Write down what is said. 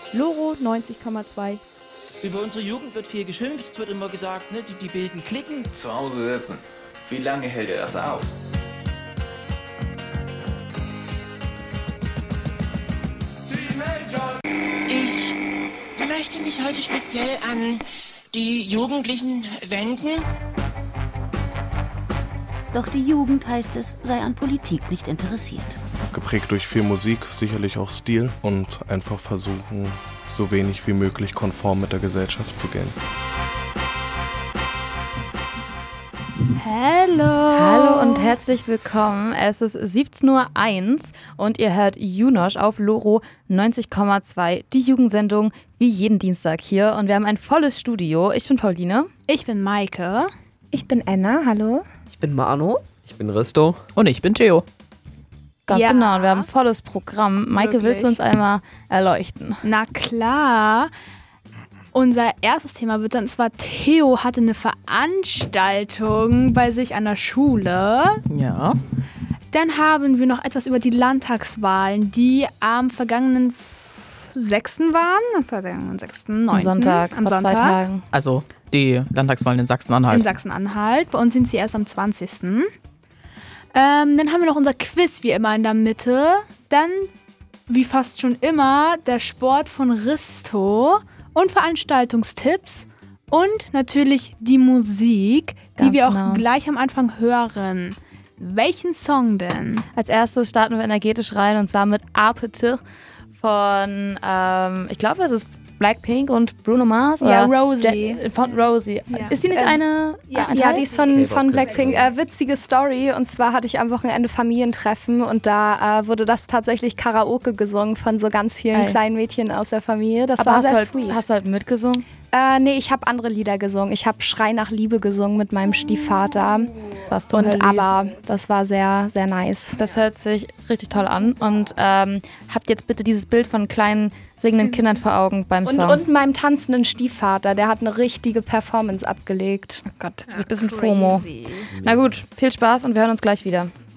Loro 90,2. Über unsere Jugend wird viel geschimpft, es wird immer gesagt, ne, die bilden Cliquen. Zu Hause sitzen. Wie lange hält er das aus? Ich möchte mich heute speziell an die Jugendlichen wenden. Doch die Jugend, heißt es, sei an Politik nicht interessiert. Geprägt durch viel Musik, sicherlich auch Stil und einfach versuchen, so wenig wie möglich konform mit der Gesellschaft zu gehen. Hallo und herzlich willkommen. Es ist 17:01 Uhr und ihr hört Junosch auf Loro 90,2, die Jugendsendung wie jeden Dienstag hier. Und wir haben ein volles Studio. Ich bin Pauline. Ich bin Maike. Ich bin Anna, hallo. Ich bin Manu. Ich bin Risto. Und ich bin Theo. Ganz genau, und wir haben ein volles Programm. Maike, Wirklich? willst du uns einmal erleuchten? Na klar. Unser erstes Thema wird dann, zwar Theo hatte eine Veranstaltung bei sich an der Schule. Ja. Dann haben wir noch etwas über die Landtagswahlen, die am vergangenen 6. waren. Am vergangenen 6., 9. Am Sonntag, Am vor Sonntag. 2 Tagen. Also die Landtagswahlen in Sachsen-Anhalt. In Sachsen-Anhalt. Bei uns sind sie erst am 20. Dann haben wir noch unser Quiz wie immer in der Mitte. Dann, wie fast schon immer, der Sport von Risto und Veranstaltungstipps. Und natürlich die Musik, die Ganz wir auch genau. gleich am Anfang hören. Welchen Song denn? Als erstes starten wir energetisch rein und zwar mit Appetit von, ich glaube, es ist Blackpink und Bruno Mars. Ja, oder Rosie. Von Rosie. Ja. Ist sie nicht ein Ja, Teil? die ist von Blackpink. Witzige Story. Und zwar hatte ich am Wochenende Familientreffen und da wurde das tatsächlich Karaoke gesungen von so ganz vielen Ey. kleinen Mädchen aus der Familie. Das Aber war hast sehr du, halt, sweet. hast du halt mitgesungen? Nee, ich habe andere Lieder gesungen. Ich habe Schrei nach Liebe gesungen mit meinem Stiefvater. Was du Und aber das war sehr, sehr nice. Das hört sich richtig toll an. Und habt jetzt bitte dieses Bild von kleinen singenden Kindern vor Augen beim Song. Und meinem tanzenden Stiefvater, der hat eine richtige Performance abgelegt. Oh Gott, jetzt hab ich ein bisschen FOMO. Na gut, viel Spaß und wir hören uns gleich wieder.